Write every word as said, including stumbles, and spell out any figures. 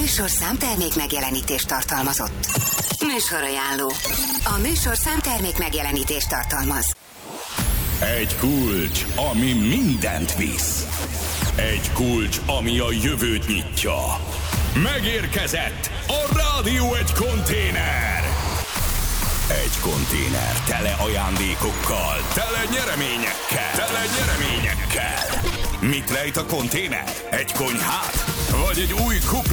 műsor számtermék megjelenítést tartalmazott. Műsorajánló. A műsor számtermék megjelenítést tartalmaz. Egy kulcs, ami mindent visz. Egy kulcs, ami a jövőt nyitja. Megérkezett a Rádió egy konténer. Egy konténer tele ajándékokkal, tele nyereményekkel, tele nyereményekkel. Mit rejt a konténer? Egy konyhát? Vagy egy új kupla?